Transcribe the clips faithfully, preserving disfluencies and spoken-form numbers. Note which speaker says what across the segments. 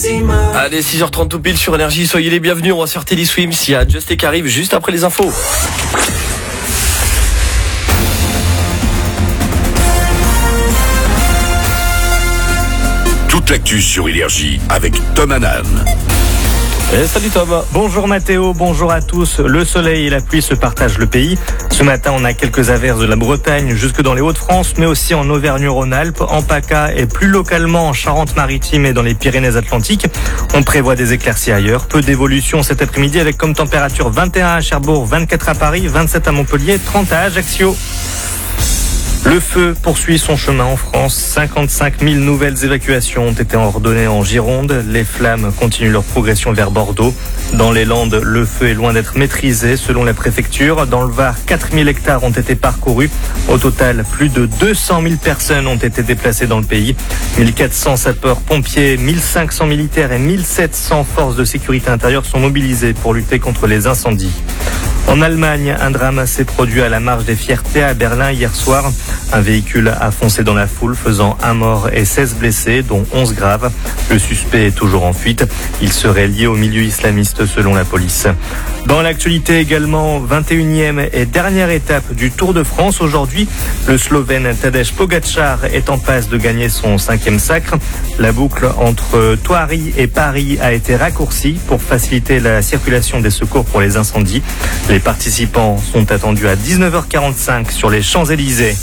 Speaker 1: Allez, six heures trente tout pile sur Énergie, soyez les bienvenus, on va sur Teddy Swims, il y a Justé qui arrive juste après les infos.
Speaker 2: Toute l'actu sur Énergie avec Tom Hanan.
Speaker 1: Et salut Tom.
Speaker 3: Bonjour Mathéo, bonjour à tous. Le soleil et la pluie se partagent le pays. Ce matin, on a quelques averses de la Bretagne jusque dans les Hauts-de-France, mais aussi en Auvergne-Rhône-Alpes, en PACA et plus localement en Charente-Maritime et dans les Pyrénées-Atlantiques. On prévoit des éclaircies ailleurs. Peu d'évolution cet après-midi avec comme température vingt et un à Cherbourg, vingt-quatre à Paris, vingt-sept à Montpellier, trente à Ajaccio. Le feu poursuit son chemin en France. cinquante-cinq mille nouvelles évacuations ont été ordonnées en Gironde. Les flammes continuent leur progression vers Bordeaux. Dans les Landes, le feu est loin d'être maîtrisé selon la préfecture. Dans le Var, quatre mille hectares ont été parcourus. Au total, plus de deux cent mille personnes ont été déplacées dans le pays. mille quatre cents sapeurs-pompiers, mille cinq cents militaires et mille sept cents forces de sécurité intérieure sont mobilisés pour lutter contre les incendies. En Allemagne, un drame s'est produit à la Marche des Fiertés à Berlin hier soir. Un véhicule a foncé dans la foule, faisant un mort et seize blessés, dont onze graves. Le suspect est toujours en fuite. Il serait lié au milieu islamiste selon la police. Dans l'actualité également, vingt et unième et dernière étape du Tour de France. Aujourd'hui, le Slovène Tadej Pogačar est en passe de gagner son cinquième sacre. La boucle entre Thoiry et Paris a été raccourcie pour faciliter la circulation des secours pour les incendies. Les participants sont attendus à dix-neuf heures quarante-cinq sur les Champs-Élysées.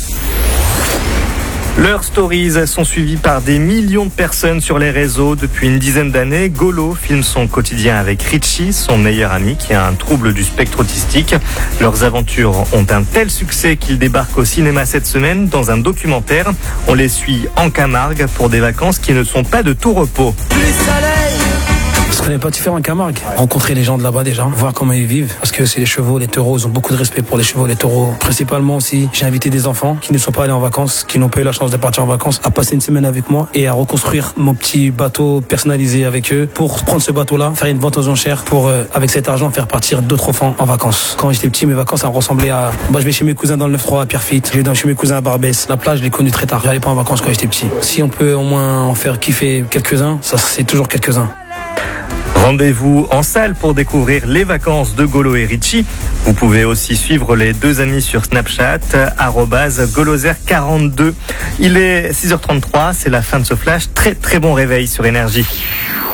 Speaker 3: Leurs stories sont suivies par des millions de personnes sur les réseaux depuis une dizaine d'années. Golo filme son quotidien avec Richie, son meilleur ami, qui a un trouble du spectre autistique. Leurs aventures ont un tel succès qu'ils débarquent au cinéma cette semaine dans un documentaire. On les suit en Camargue pour des vacances qui ne sont pas de tout repos.
Speaker 4: Ce qu'on n'est pas différent en Camargue. Rencontrer les gens de là-bas déjà, voir comment ils vivent. Parce que c'est les chevaux, les taureaux, ils ont beaucoup de respect pour les chevaux, les taureaux. Principalement aussi, j'ai invité des enfants qui ne sont pas allés en vacances, qui n'ont pas eu la chance de partir en vacances, à passer une semaine avec moi et à reconstruire mon petit bateau personnalisé avec eux pour prendre ce bateau-là, faire une vente aux enchères pour, euh, avec cet argent, faire partir d'autres enfants en vacances. Quand j'étais petit, mes vacances, ça ressemblait à... Bah, je vais chez mes cousins dans le neuf trois à Pierrefitte, je vais chez mes cousins à Barbès. La plage, je l'ai connue très tard. J'allais pas en vacances quand j'étais petit. Si on peut au moins en faire kiffer quelques-uns, ça c'est toujours quelques-uns.
Speaker 3: Rendez-vous en salle pour découvrir les vacances de Golo et Richie. Vous pouvez aussi suivre les deux amis sur Snapchat, arobase golozer quarante-deux. Il est six heures trente-trois, c'est la fin de ce flash. Très très bon réveil sur Énergie.